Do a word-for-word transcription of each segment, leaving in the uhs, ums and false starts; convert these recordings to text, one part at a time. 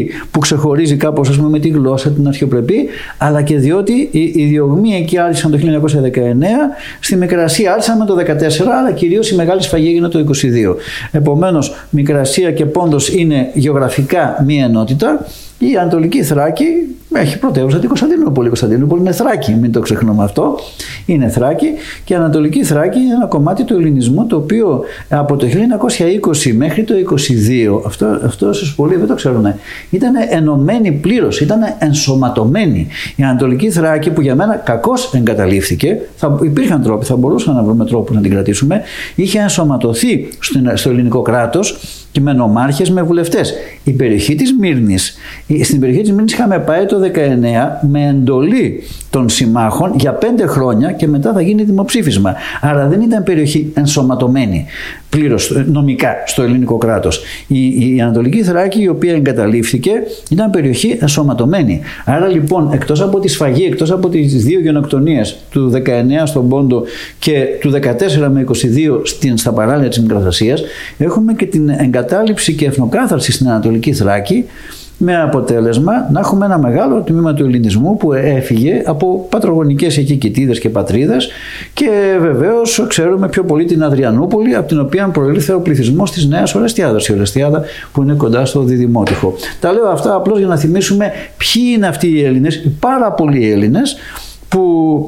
που ξεχωρίζει κάπως, ας πούμε, με τη γλώσσα, την αρχαιοπρεπή, αλλά και διότι οι διωγμοί εκεί άρχισαν το χίλια εννιακόσια δεκαεννέα, στη Μικρασία άρχισαν με το δεκατέσσερα, αλλά κυρίως η μεγάλη σφαγή έγινε το είκοσι δύο. Επομένως, Μικρασία και Πόντος είναι γεωγραφικά μία ενότητα. Η Ανατολική Θράκη έχει πρωτεύουσα την Κωνσταντινούπολη. Η Κωνσταντινούπολη είναι Θράκη, μην το ξεχνούμε αυτό. Είναι Θράκη, και η Ανατολική Θράκη είναι ένα κομμάτι του ελληνισμού, το οποίο από το χίλια εννιακόσια είκοσι μέχρι το είκοσι δύο, αυτό, αυτό ίσως πολλοί δεν το ξέρουν, ήταν ενωμένη πλήρως, ήταν ενσωματωμένη. Η Ανατολική Θράκη, που για μένα κακώς εγκαταλείφθηκε, θα, υπήρχαν τρόποι, θα μπορούσαν να βρούμε τρόπο να την κρατήσουμε, είχε ενσωματωθεί στο, στο ελληνικό κράτος και με νομάρχες, με βουλευτές. Η περιοχή της Μύρνης, στην περιοχή της Μύρνης είχαμε πάει το δεκαεννέα με εντολή των συμμάχων για πέντε χρόνια και μετά θα γίνει δημοψήφισμα. Άρα δεν ήταν περιοχή ενσωματωμένη πλήρως νομικά στο ελληνικό κράτος. Η, η Ανατολική Θράκη, η οποία εγκαταλείφθηκε, ήταν περιοχή ενσωματωμένη. Άρα λοιπόν, εκτός από τη σφαγή, εκτός από τις δύο γενοκτονίες του δεκαεννέα στον Πόντο και του δεκατέσσερα με είκοσι δύο στην, στα παράλια της Μικραθρασίας, έχουμε και την εγκατάλειψη και εθνοκάθαρση στην Ανατολική Θράκη, με αποτέλεσμα να έχουμε ένα μεγάλο τμήμα του ελληνισμού που έφυγε από πατρογονικές εκεί κοιτίδες και πατρίδες, και βεβαίως ξέρουμε πιο πολύ την Αδριανούπολη, από την οποία προήλθε ο πληθυσμός της Νέας Ορεστιάδας, η Ορεστιάδα που είναι κοντά στο Διδημότυχο. Τα λέω αυτά απλώς για να θυμίσουμε ποιοι είναι αυτοί οι Έλληνες, οι πάρα πολλοί Έλληνες, που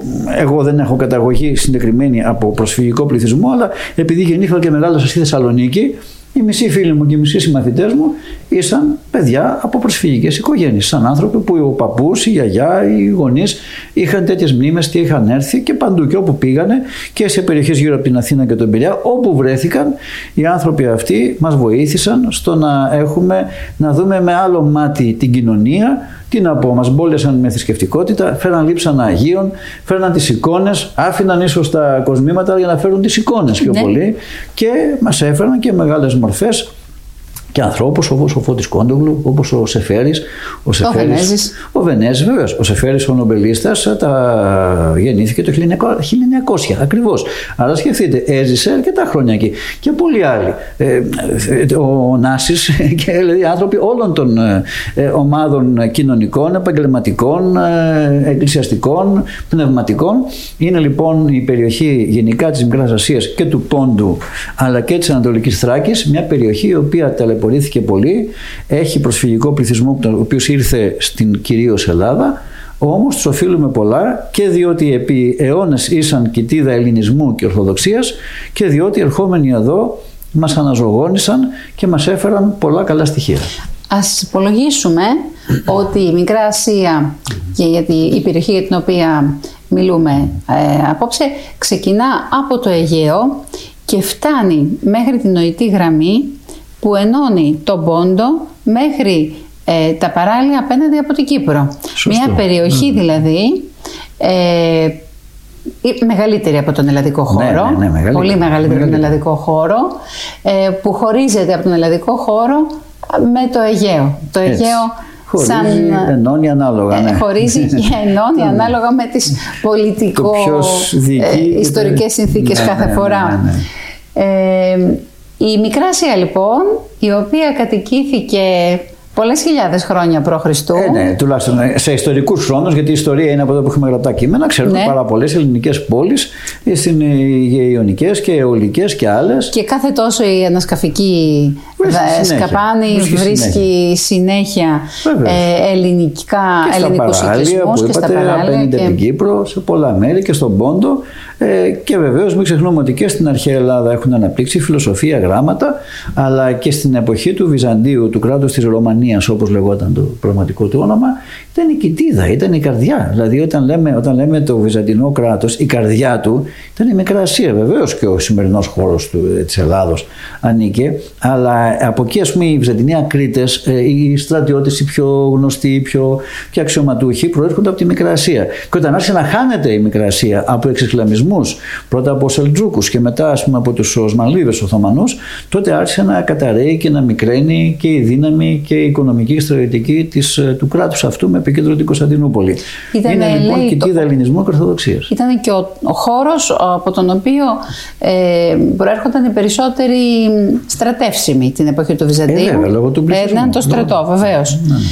εγώ δεν έχω καταγωγή συγκεκριμένη από προσφυγικό πληθυσμό, αλλά επειδή γεννήθηκα και μεγάλωσα στη Θεσσαλονίκη, οι μισοί φίλοι μου και οι μισοί συμμαθητές μου ήσαν παιδιά από προσφυγικές οικογένειες. Σαν άνθρωποι που ο παππούς, η γιαγιά, οι γονείς είχαν τέτοιες μνήμες και είχαν έρθει, και παντού και όπου πήγανε, και σε περιοχές γύρω από την Αθήνα και τον Πειραιά, όπου βρέθηκαν, οι άνθρωποι αυτοί μας βοήθησαν στο να έχουμε, να δούμε με άλλο μάτι την κοινωνία. Τι να πω, μας μπόλιασαν με θρησκευτικότητα, φέραν λείψανα Αγίων, φέραν τις εικόνες, άφηναν ίσως τα κοσμήματα για να φέρουν τις εικόνες πιο ναι. πολύ, και μας έφεραν και μεγάλες μορφές και ανθρώπους όπως ο Φώτης Κόντογλου, όπως ο Σεφέρης, ο, Σεφέρης, ο Βενέζης. Ο Βενέζης, βεβαίως. Ο Σεφέρης, ο νομπελίστας, τα... γεννήθηκε το χίλια εννιακόσια ακριβώς. Αλλά σκεφτείτε, έζησε αρκετά χρόνια εκεί. Και πολλοί άλλοι. Ε, ο Νάσης και δηλαδή, άνθρωποι όλων των ε, ομάδων κοινωνικών, επαγγελματικών, ε, εκκλησιαστικών, πνευματικών. Είναι λοιπόν η περιοχή γενικά της Μικράς Ασίας και του Πόντου, αλλά και της Ανατολικής Θράκης, μια περιοχή η οποία ταλαιπωρήθηκε πολύ, έχει προσφυγικό πληθυσμό ο οποίος ήρθε στην κυρίως Ελλάδα, όμως τους οφείλουμε πολλά, και διότι επί αιώνες ήσαν κοιτίδα ελληνισμού και ορθοδοξίας, και διότι ερχόμενοι εδώ μας αναζωογόνησαν και μας έφεραν πολλά καλά στοιχεία. Ας υπολογίσουμε ότι η Μικρά Ασία, και γιατί η περιοχή για την οποία μιλούμε ε, απόψε, ξεκινά από το Αιγαίο και φτάνει μέχρι την νοητή γραμμή που ενώνει τον Πόντο μέχρι ε, τα παράλια απέναντι από την Κύπρο. Σωστό. Μια περιοχή mm. δηλαδή ε, μεγαλύτερη από τον ελλαδικό χώρο, ναι, ναι, ναι, μεγαλύτερη, πολύ μεγαλύτερη από τον ελλαδικό χώρο, ε, που χωρίζεται από τον ελλαδικό χώρο με το Αιγαίο. Το Έτσι. Αιγαίο χωρίζει, σαν, ενώνει ανάλογα. Ναι. Χωρίζει και ενώνει ανάλογα με τις πολιτικο-ιστορικές συνθήκες ναι, κάθε ναι, φορά. Ναι, ναι, ναι. Ε, η Μικρά Ασία λοιπόν, η οποία κατοικήθηκε πολλές χιλιάδες χρόνια π.Χ. Ε, ναι, τουλάχιστον σε ιστορικούς χρόνους, γιατί η ιστορία είναι από εδώ που έχουμε γραπτά κείμενα. Ξέρουμε ναι. πάρα πολλές ελληνικές πόλεις, στην Ιωνικές και Αιωλικές και άλλες. Και κάθε τόσο η ανασκαφική σκαπάνη βρίσκει συνέχεια, συνέχεια ε, ελληνικά, ελληνικούς οικισμούς και στα παράλια. Απέναντι από την Κύπρο, σε πολλά μέρη και στον Πόντο. Ε, και βεβαίως μην ξεχνούμε ότι και στην αρχαία Ελλάδα έχουν αναπτύξει φιλοσοφία, γράμματα, αλλά και στην εποχή του Βυζαντίου, του κράτους της Ρωμανίας, όπως λεγόταν το πραγματικό του όνομα, ήταν η κοιτίδα, ήταν η καρδιά. Δηλαδή όταν λέμε, όταν λέμε το βυζαντινό κράτος, η καρδιά του ήταν η Μικρά Ασία. Βεβαίως και ο σημερινός χώρος του, της Ελλάδος ανήκε, αλλά από εκεί, ας πούμε, οι Βυζαντινοί ακρίτες, οι στρατιώτες, οι πιο γνωστοί, οι πιο, πιο αξιωματούχοι, προέρχονται από τη Μικρά Ασία. Και όταν άρχισε να χάνεται η Μικρά Ασία από εξισλαμισμούς, πρώτα από Σελτζούκους και μετά, ας πούμε, από τους Οσμανλίδες Οθωμανούς, τότε άρχισε να καταραίει και να μικραίνει και η δύναμη και η οικονομική και στρατιωτική της, του κράτους αυτού, με επικέντρο την Κωνσταντινούπολη. Ήτανε, είναι λοιπόν λέει, κοιτίδα το... ελληνισμού και ορθοδοξίας. Ήταν και ο, ο χώρος από τον οποίο ε, προέρχονταν οι περισσότεροι στρατεύσιμοι. την εποχή του Βυζαντίου. Ε, βέβαια, λόγω του πληθυσμού. Έδιναν το στρατό, βεβαίως. Ναι.